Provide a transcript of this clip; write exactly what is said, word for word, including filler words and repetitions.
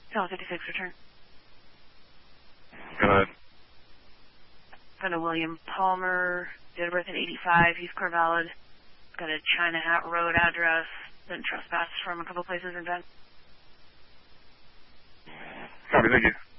Tower fifty-six, return. Go ahead. Got a William Palmer, date of birth at eighty-five, East Corvalid. Got a China Hat Road address. Been trespassed from a couple places in Van. Copy, thank you.